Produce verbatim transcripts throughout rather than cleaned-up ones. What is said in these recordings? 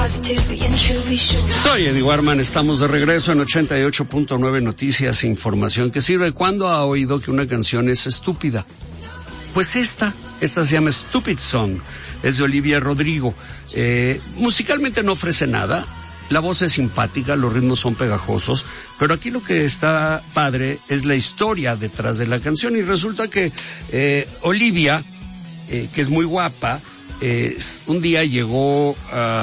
Soy Eddie Warman, estamos de regreso en ochenta y ocho punto nueve Noticias, información que sirve. ¿Cuándo ha oído que una canción es estúpida? Pues esta, esta se llama Stupid Song, es de Olivia Rodrigo. Eh, musicalmente no ofrece nada, la voz es simpática, los ritmos son pegajosos, pero aquí lo que está padre es la historia detrás de la canción, y resulta que eh, Olivia, eh, que es muy guapa, Eh, un día llegó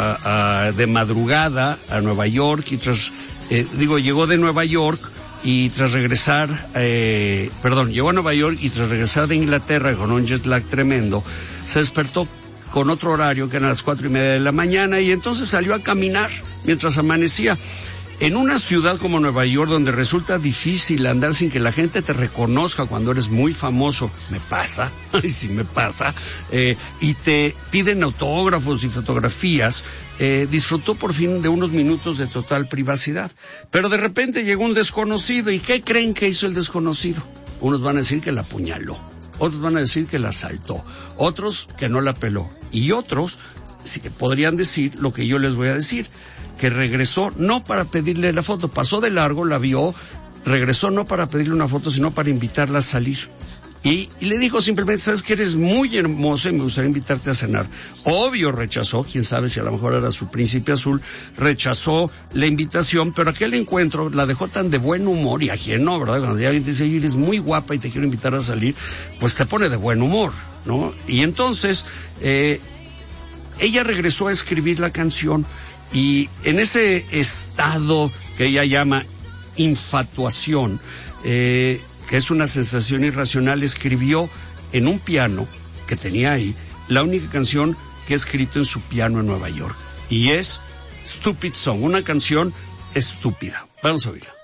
a, a, de madrugada a Nueva York y tras, eh, digo, llegó de Nueva York y tras regresar, eh, perdón, llegó a Nueva York y tras regresar de Inglaterra con un jet lag tremendo, se despertó con otro horario que eran las cuatro y media de la mañana y entonces salió a caminar mientras amanecía. En una ciudad como Nueva York, donde resulta difícil andar sin que la gente te reconozca cuando eres muy famoso, me pasa, ay sí me pasa, eh, y te piden autógrafos y fotografías, eh, disfrutó por fin de unos minutos de total privacidad. Pero de repente llegó un desconocido, ¿y qué creen que hizo el desconocido? Unos van a decir que la apuñaló, otros van a decir que la asaltó, otros que no la peló, y otros sí, podrían decir lo que yo les voy a decir, que regresó no para pedirle la foto, pasó de largo, la vio, regresó no para pedirle una foto, sino para invitarla a salir. Y, y le dijo simplemente, sabes que eres muy hermosa y me gustaría invitarte a cenar. Obvio rechazó, quién sabe si a lo mejor era su príncipe azul, rechazó la invitación, pero aquel encuentro la dejó tan de buen humor, y a quien no, ¿verdad? Cuando alguien te dice, eres muy guapa y te quiero invitar a salir, pues te pone de buen humor, ¿no? Y entonces, eh, ella regresó a escribir la canción, y en ese estado que ella llama infatuación, eh, que es una sensación irracional, escribió en un piano que tenía ahí la única canción que ha escrito en su piano en Nueva York, y es Stupid Song, una canción estúpida. Vamos a oírla.